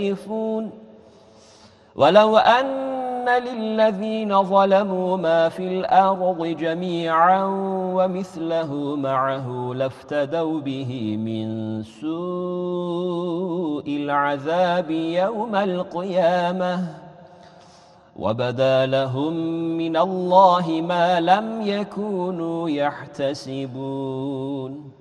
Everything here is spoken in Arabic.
يختلفون ولو أن للذين ظلموا ما في الأرض جميعا ومثله معه لافتدوا به من سوء العذاب يوم القيامة وبدا لهم من الله ما لم يكونوا يحتسبون